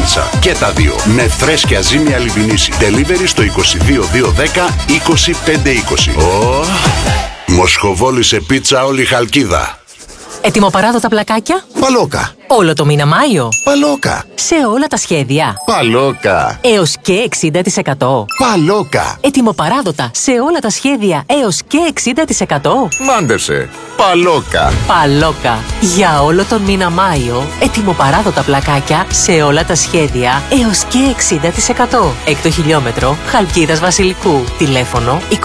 πίτσα. Και τα δύο με φρέσκια ζύμια λιβινίση. Delivery στο 22210 2520. Μοσχοβόλησε πίτσα όλη η Χαλκίδα. Ετοιμοπαράδοτα πλακάκια. Παλόκα. Όλο το μήνα Μάιο. Παλόκα. Σε όλα τα σχέδια. Παλόκα. Έως και 60%. Παλόκα. Ετοιμοπαράδοτα σε όλα τα σχέδια έως και 60%. Μάντεψε. Παλόκα. Παλόκα. Για όλο τον μήνα Μάιο. Ετοιμοπαράδοτα πλακάκια σε όλα τα σχέδια έως και 60%. Έκτο χιλιόμετρο Χαλκίδας Βασιλικού. Τηλέφωνο 2221 051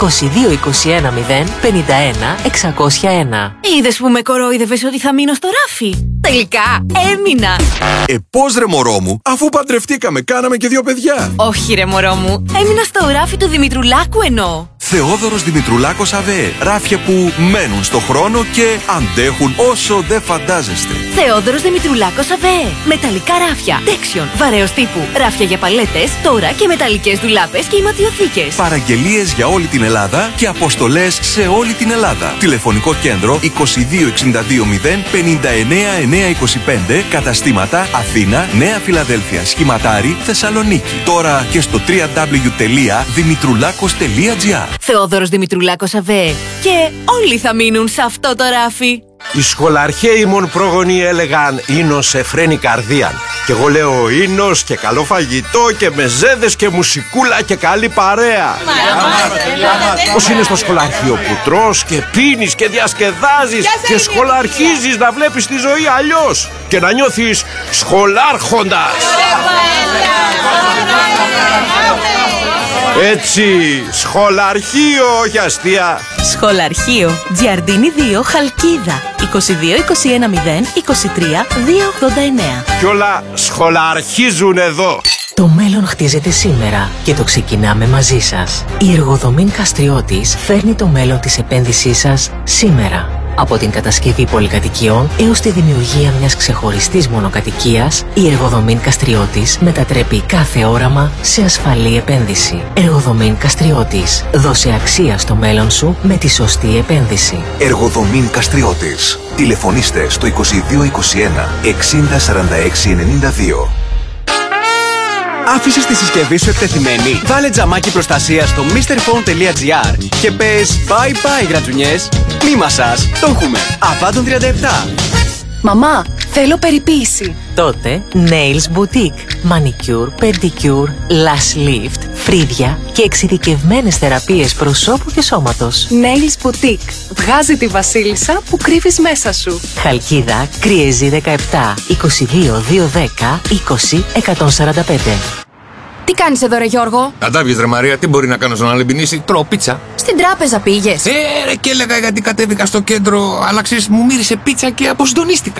601. Είδες που με κορόιδευες ότι θα μείνω στο ράφι? Τελικά έμεινα. Πώς ρε μωρό μου, αφού παντρευτήκαμε, κάναμε και 2 παιδιά. Όχι ρε μωρό μου, έμεινα στο ράφι του Δημητρουλάκου εννοώ. Θεόδωρος Δημητρουλάκος ΑΒΕ. Ράφια που μένουν στο χρόνο και αντέχουν όσο δεν φαντάζεστε. Θεόδωρος Δημητρουλάκος ΑΒΕ. Μεταλλικά ράφια, τέξιον, βαρέως τύπου. Ράφια για παλέτες, τώρα και μεταλλικές ντουλάπες και ηματιοθήκες. Παραγγελίες για όλη την Ελλάδα και αποστολές σε όλη την Ελλάδα. Τηλεφωνικό κέντρο 2262 0 59 925. Καταστήματα Αθήνα, Νέα Φιλαδέλφια, Σχηματάρι, Θεσσαλονίκη. Τώρα και στο www.dimitroulakos.gr. Θεόδωρος Δημητρουλάκος ΑΒΕ. Και όλοι θα μείνουν σε αυτό το ράφι. Οι σχολαρχαίοι μον πρόγονοι έλεγαν «Ίνος εφραίνει καρδίαν». Και εγώ λέω «Ίνος και καλό φαγητό και μεζέδες και μουσικούλα και καλή παρέα». Πώς είναι στο σχολαρχείο που τρως και πίνεις και διασκεδάζεις και σχολαρχίζεις να βλέπεις τη ζωή αλλιώς και να νιώθεις σχολάρχοντας. Έτσι, σχολαρχείο, όχι αστεία. Σχολαρχείο Τζιαρντίνη 2 Χαλκίδα 2221 0 23 289. Κι όλα σχολαρχίζουν εδώ. Το μέλλον χτίζεται σήμερα και το ξεκινάμε μαζί σας. Η Εργοδομήν Καστριώτης φέρνει το μέλλον της επένδυσής σας σήμερα. Από την κατασκευή πολυκατοικιών έως τη δημιουργία μιας ξεχωριστής μονοκατοικίας, η Εργοδομήν Καστριώτης μετατρέπει κάθε όραμα σε ασφαλή επένδυση. Εργοδομήν Καστριώτης. Δώσε αξία στο μέλλον σου με τη σωστή επένδυση. Εργοδομήν Καστριώτης. Τηλεφωνήστε στο 2221 60 46 92. Άφησες τη συσκευή σου εκτεθειμένη? Βάλε τζαμάκι προστασίας στο MrPhone.gr και πες bye bye γρατζουνιές. Μη μασάς, το έχουμε. Αβάντων 37. Μαμά, θέλω περιποίηση. Τότε Nails Boutique. Manicure, pedicure, lash lift, φρύδια και εξειδικευμένες θεραπείες προσώπου και σώματος. Nails Boutique. Βγάζει τη βασίλισσα που κρύβεις μέσα σου. Χαλκίδα, Κριεζή 17, 22 210 20 145. Τι κάνεις εδώ ρε Γιώργο? Κατάβγες ρε Μαρία, τι μπορεί να κάνω στον αλεμπινίση? Τρώω πίτσα. Στην τράπεζα πήγες? Ρε, και έλεγα γιατί κατέβηκα στο κέντρο, αλλά ξέρεις, μου μύρισε πίτσα και αποσυντονίστηκα.